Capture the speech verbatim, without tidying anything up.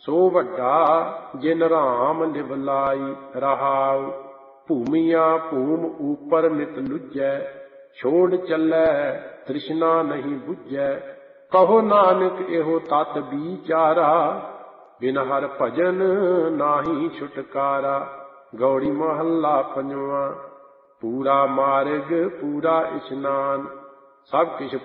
ਸੋ ਵੱਡਾ ਜਿਨ ਰਾਮ ਲਿਵ ਲਾਈ ਰਹਾਉ। ਭੂਮੀਆਂ ਭੂਮ ਉਪਰ ਨਿਤ ਲੁਜੈ, ਛੋੜ ਚੱਲੈ ਤ੍ਰਿਸ਼ਨਾ ਨਹੀਂ ਬੁਝੈ। ਕਹੋ ਨਾਨਕ ਇਹੋ ਤਤ ਵਿਚਾਰਾ, ਬਿਨ ਹਰਿ ਭਜਨ ਨਾਹੀ ਛੁਟਕਾਰਾ। ਗੌੜੀ ਮਹੱਲਾ ਪੰਜਵਾਂ। ਪੂਰਾ ਮਾਰਗ ਪੂਰਾ ਇਸ਼ਨਾਨ, ਸਭ ਕਿਛ